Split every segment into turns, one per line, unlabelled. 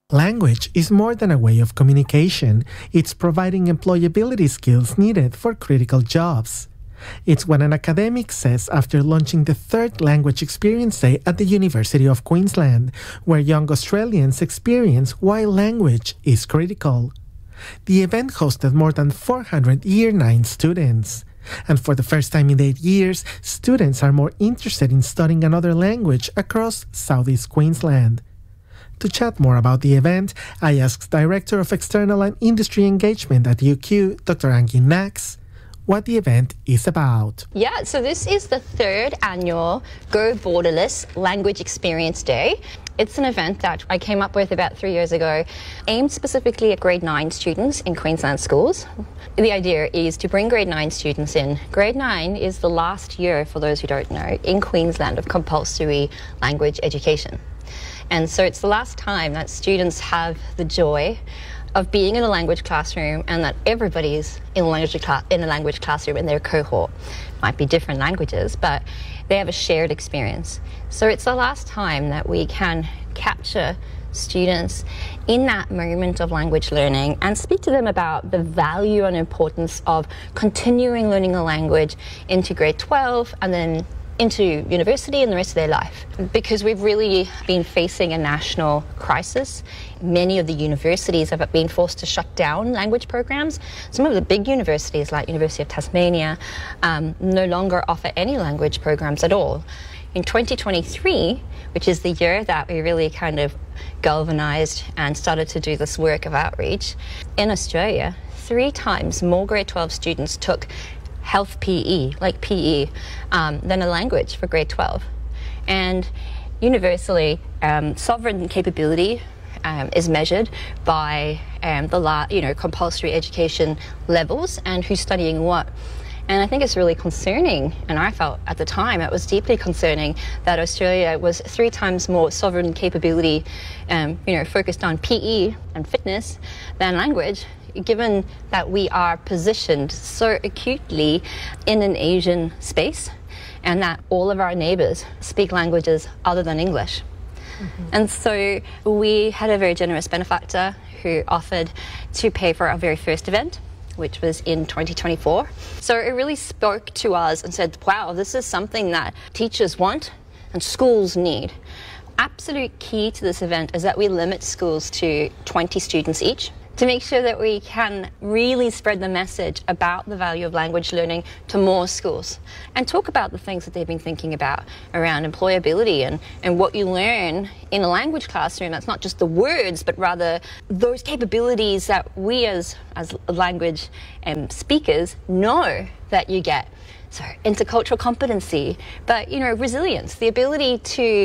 Language is more than a way of communication. It's providing employability skills needed for critical jobs. It's what an academic says after launching the third Language Experience Day at the University of Queensland, where young Australians experience why language is critical. The event hosted more than 400 Year 9 students. And for the first time in 8 years, students are more interested in studying another language across Southeast Queensland. To chat more about the event, I asked Director of External and Industry Engagement at UQ, Dr. Angie Nax, what the event is about.
Yeah, so this is the third annual Go Borderless Language Experience Day. It's an event that I came up with about 3 years ago, aimed specifically at grade 9 students in Queensland schools. The idea is to bring grade 9 students in. Grade 9 is the last year, for those who don't know, in Queensland of compulsory language education. And so it's the last time that students have the joy of being in a language classroom and that everybody's in a language classroom in their cohort. Might be different languages, but they have a shared experience. So it's the last time that we can capture students in that moment of language learning and speak to them about the value and importance of continuing learning a language into grade 12 and then into university and the rest of their life. Because we've really been facing a national crisis. Many of the universities have been forced to shut down language programs. Some of the big universities like University of Tasmania no longer offer any language programs at all. In 2023, which is the year that we really kind of galvanized and started to do this work of outreach, in Australia, 3 times more grade 12 students took health PE, like PE, than a language for grade 12. And universally, sovereign capability is measured by compulsory education levels and who's studying what. And I think it's really concerning, and I felt at the time it was deeply concerning that Australia was 3 times more sovereign capability, focused on PE and fitness than language, given that we are positioned so acutely in an Asian space and that all of our neighbours speak languages other than English. Mm-hmm. And so we had a very generous benefactor who offered to pay for our very first event, which was in 2024. So it really spoke to us and said, wow, this is something that teachers want and schools need. Absolute key to this event is that we limit schools to 20 students each, to make sure that we can really spread the message about the value of language learning to more schools and talk about the things that they've been thinking about around employability and what you learn in a language classroom. That's not just the words, but rather those capabilities that we as language speakers know that you get. So intercultural competency, but resilience, the ability to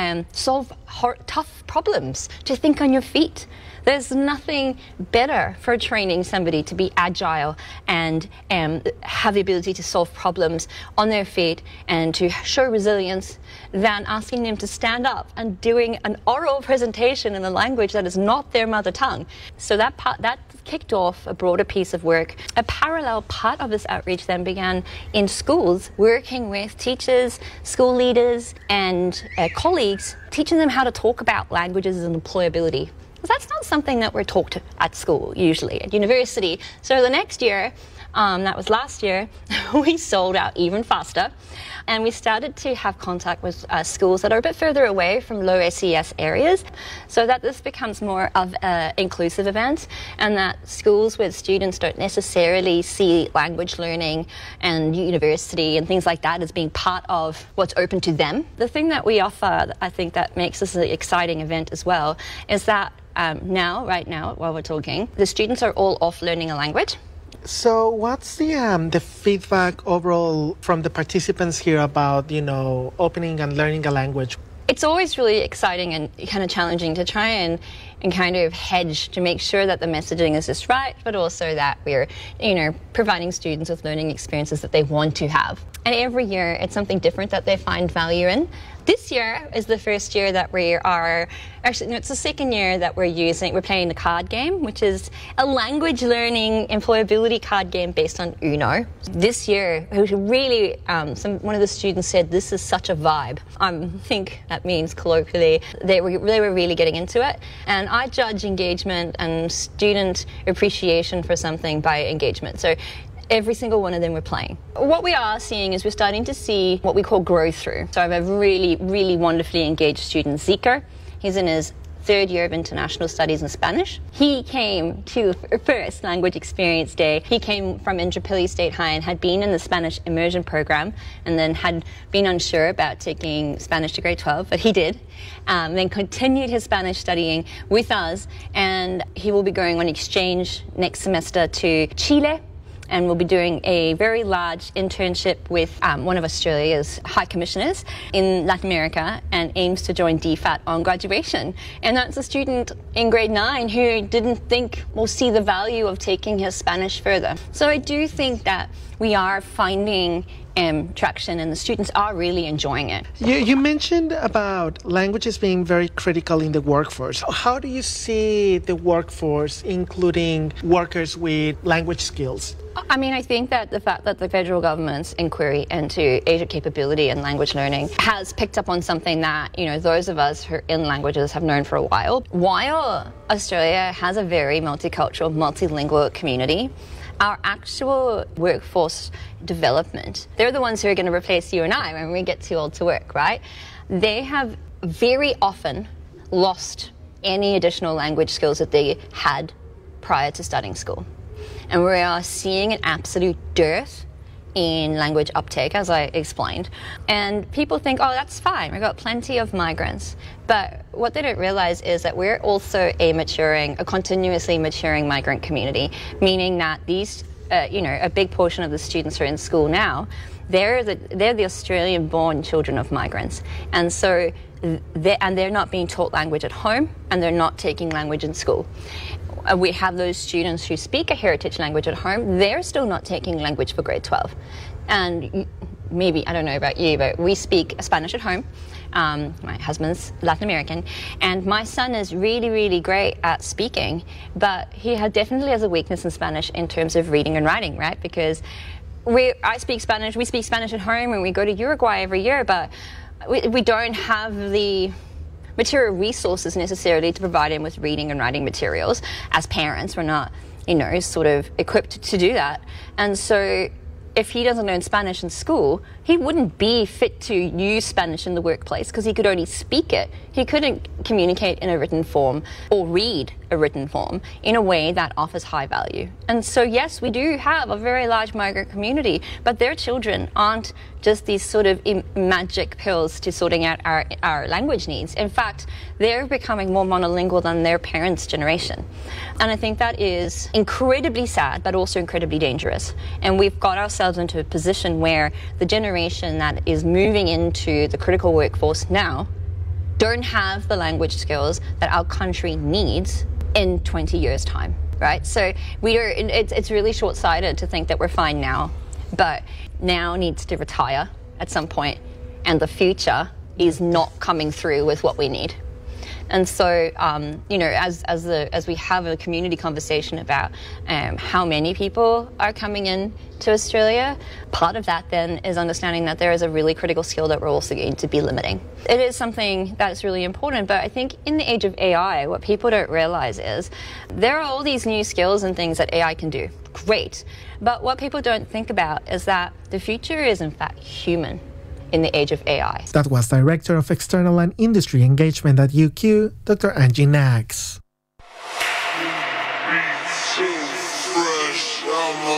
solve tough problems, to think on your feet. There's nothing better for training somebody to be agile and have the ability to solve problems on their feet and to show resilience than asking them to stand up and doing an oral presentation in a language that is not their mother tongue. So that kicked off a broader piece of work. A parallel part of this outreach then began in schools, working with teachers, school leaders and colleagues, teaching them how to talk about languages and employability. Because that's not something that we're taught at school, usually, at university. So the next year, that was last year, we sold out even faster. And we started to have contact with schools that are a bit further away from low SES areas, so that this becomes more of an inclusive event, and that schools with students don't necessarily see language learning and university and things like that as being part of what's open to them. The thing that we offer, I think that makes this an exciting event as well, is that right now, while we're talking, the students are all off learning a language.
So what's the feedback overall from the participants here about, opening and learning a language?
It's always really exciting and kind of challenging to try and kind of hedge to make sure that the messaging is just right, but also that we're, providing students with learning experiences that they want to have. And every year it's something different that they find value in. This year is the first year that we are, actually, no, it's the second year that we're playing the card game, which is a language learning employability card game based on Uno. This year, it was really, one of the students said, this is such a vibe. I think that means colloquially, they were really getting into it. And I judge engagement and student appreciation for something by engagement. So every single one of them were playing. What we are seeing is we're starting to see what we call grow through. So I have a really, really wonderfully engaged student, Zika. He's in his third year of international studies in Spanish. He came to first language experience day. He came from Intrapilli State High and had been in the Spanish immersion program and then had been unsure about taking Spanish to grade 12, but he did. Then continued his Spanish studying with us, and he will be going on exchange next semester to Chile, and we'll be doing a very large internship with one of Australia's high commissioners in Latin America, and aims to join DFAT on graduation. And that's a student in grade 9 who didn't think or see the value of taking his Spanish further. So I do think that we are finding traction, and the students are really enjoying it.
You mentioned about languages being very critical in the workforce. How do you see the workforce, including workers with language skills?
I mean, I think that the fact that the federal government's inquiry into Asia capability and language learning has picked up on something that, those of us who are in languages have known for a while. While Australia has a very multicultural, multilingual community, our actual workforce development, they're the ones who are going to replace you and I when we get too old to work, right? They have very often lost any additional language skills that they had prior to starting school. And we are seeing an absolute dearth in language uptake, as I explained. And people think, oh, that's fine, we've got plenty of migrants. But what they don't realize is that we're also a continuously maturing migrant community, meaning that these, a big portion of the students who are in school now, they're the Australian-born children of migrants. And so they're not being taught language at home, and they're not taking language in school. We have those students who speak a heritage language at home, they're still not taking language for grade 12. And maybe, I don't know about you, but we speak Spanish at home. My husband's Latin American, and my son is really, really great at speaking, but he definitely has a weakness in Spanish in terms of reading and writing, right? Because I speak Spanish, we speak Spanish at home, and we go to Uruguay every year, but we don't have the material resources necessarily to provide him with reading and writing materials. As parents, we're not, sort of equipped to do that. And so if he doesn't learn Spanish in school, he wouldn't be fit to use Spanish in the workplace because he could only speak it. He couldn't communicate in a written form or read a written form in a way that offers high value. And so, yes, we do have a very large migrant community, but their children aren't just these sort of magic pills to sorting out our language needs. In fact, they're becoming more monolingual than their parents' generation. And I think that is incredibly sad, but also incredibly dangerous. And we've got ourselves into a position where the generation that is moving into the critical workforce now don't have the language skills that our country needs in 20 years' time, right? So it's really short-sighted to think that we're fine now, but now needs to retire at some point, and the future is not coming through with what we need. And so, as we have a community conversation about how many people are coming in to Australia, part of that then is understanding that there is a really critical skill that we're also going to be limiting. It is something that's really important, but I think in the age of AI, what people don't realize is there are all these new skills and things that AI can do. Great. But what people don't think about is that the future is in fact human in the age of AI.
That was Director of External and Industry Engagement at UQ, Dr. Angie Nags.